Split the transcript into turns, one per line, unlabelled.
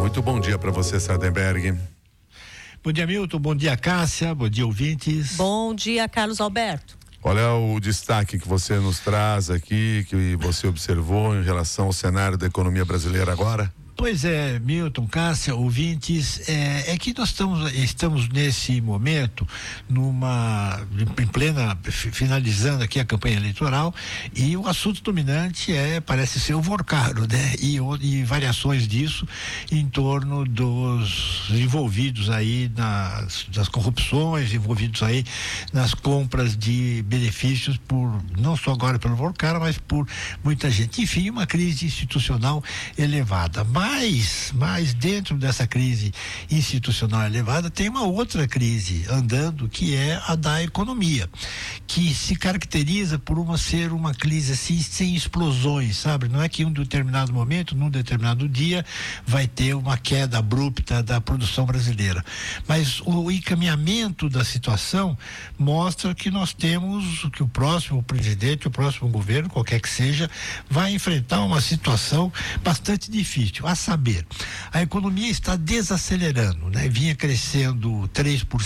Muito bom dia para você, Sardenberg.
Bom dia, Milton. Bom dia, Cássia. Bom dia, ouvintes.
Bom dia, Carlos Alberto.
Qual é o destaque que você nos traz aqui, que você observou em relação ao cenário da economia brasileira agora?
Pois é, Milton, Cássia, ouvintes, é que nós estamos nesse momento em plena, finalizando aqui a campanha eleitoral, e o assunto dominante parece ser o Vorcaro, né? E variações disso em torno dos envolvidos aí das corrupções, envolvidos aí nas compras de benefícios não só agora pelo Vorcaro, mas por muita gente. Enfim, uma crise institucional elevada. Mas dentro dessa crise institucional elevada tem uma outra crise andando, que é a da economia, que se caracteriza por ser uma crise assim sem explosões, sabe? Não é que em um determinado momento, num determinado dia, vai ter uma queda abrupta da produção brasileira, mas o encaminhamento da situação mostra que nós temos que o próximo presidente, o próximo governo, qualquer que seja, vai enfrentar uma situação bastante difícil. A saber, a economia está desacelerando, né? Vinha crescendo 3%